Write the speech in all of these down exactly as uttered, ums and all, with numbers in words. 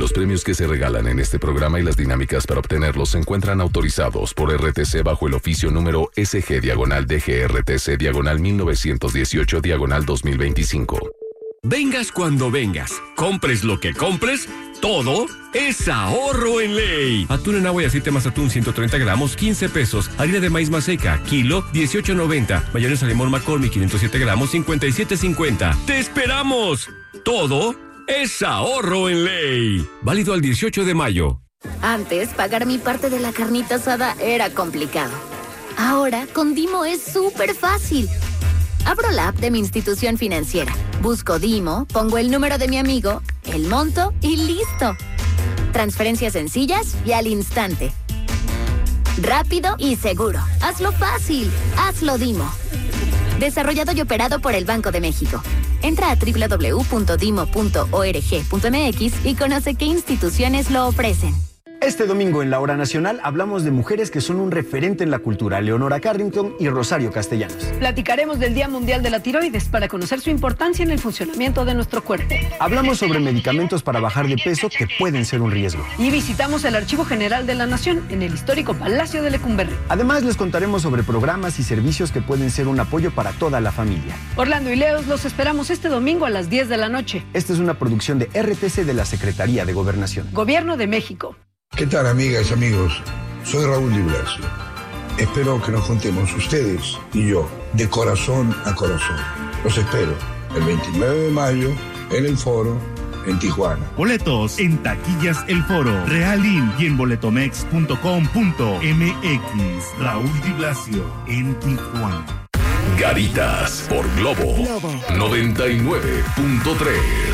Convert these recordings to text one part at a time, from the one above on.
Los premios que se regalan en este programa y las dinámicas para obtenerlos se encuentran autorizados por R T C bajo el oficio número S G diagonal D G R T C diagonal mil novecientos dieciocho diagonal dos mil veinticinco. Vengas cuando vengas, compres lo que compres, todo es ahorro en ley. Atún en agua y aceite Mazatún ciento treinta gramos, quince pesos. Harina de maíz Maseca, kilo, dieciocho noventa. Mayonesa limón McCormick, quinientos siete gramos, cincuenta y siete cincuenta. ¡Te esperamos! Todo es ahorro en ley. Válido al dieciocho de mayo. Antes, pagar mi parte de la carnita asada era complicado. Ahora, con Dimo es súper fácil. Abro la app de mi institución financiera, busco Dimo, pongo el número de mi amigo, el monto y listo. Transferencias sencillas y al instante. Rápido y seguro. Hazlo fácil. Hazlo Dimo. Desarrollado y operado por el Banco de México. Entra a doble u doble u doble u punto dimo punto org punto m x y conoce qué instituciones lo ofrecen. Este domingo en la Hora Nacional hablamos de mujeres que son un referente en la cultura, Leonora Carrington y Rosario Castellanos. Platicaremos del Día Mundial de la Tiroides para conocer su importancia en el funcionamiento de nuestro cuerpo. Hablamos sobre medicamentos para bajar de peso que pueden ser un riesgo. Y visitamos el Archivo General de la Nación en el histórico Palacio de Lecumberri. Además, les contaremos sobre programas y servicios que pueden ser un apoyo para toda la familia. Orlando y Leos los esperamos este domingo a las diez de la noche. Esta es una producción de R T C de la Secretaría de Gobernación. Gobierno de México. ¿Qué tal, amigas y amigos? Soy Raúl Di Blasio. Espero que nos juntemos ustedes y yo, de corazón a corazón. Los espero el veintinueve de mayo en el Foro, en Tijuana. Boletos en Taquillas El Foro, Realin y en boletomex punto com punto m x. Raúl Di Blasio en Tijuana. Garitas por Globo, Globo. noventa y nueve punto tres.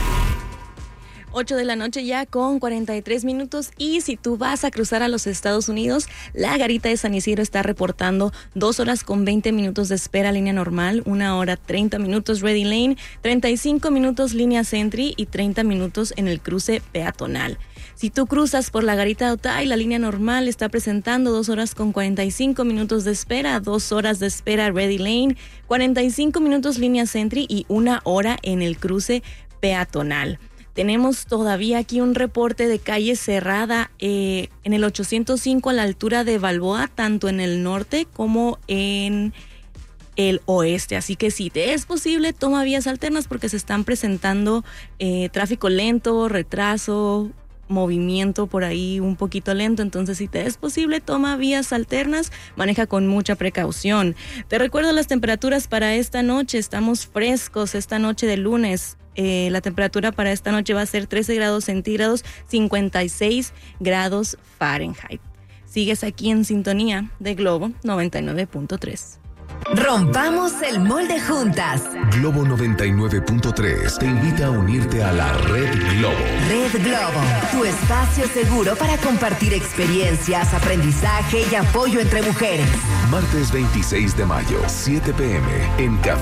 ocho de la noche ya con cuarenta y tres minutos, y si tú vas a cruzar a los Estados Unidos, la Garita de San Isidro está reportando dos horas con veinte minutos de espera línea normal, una hora treinta minutos Ready Lane, treinta y cinco minutos línea Sentry y treinta minutos en el cruce peatonal. Si tú cruzas por la Garita de Otay, la línea normal está presentando dos horas con cuarenta y cinco minutos de espera, dos horas de espera Ready Lane, cuarenta y cinco minutos línea Sentry y una hora en el cruce peatonal. Tenemos todavía aquí un reporte de calle cerrada eh, en el ochocientos cinco a la altura de Balboa, tanto en el norte como en el oeste. Así que si te es posible, toma vías alternas porque se están presentando eh, tráfico lento, retraso, movimiento por ahí un poquito lento. Entonces, si te es posible, toma vías alternas, maneja con mucha precaución. Te recuerdo las temperaturas para esta noche. Estamos frescos esta noche de lunes. Eh, la temperatura para esta noche va a ser trece grados centígrados, cincuenta y seis grados Fahrenheit. Sigues aquí en sintonía de Globo noventa y nueve punto tres. Rompamos el molde juntas. Globo noventa y nueve punto tres te invita a unirte a la Red Globo. Red Globo, tu espacio seguro para compartir experiencias, aprendizaje y apoyo entre mujeres. Martes veintiséis de mayo, siete p m en Café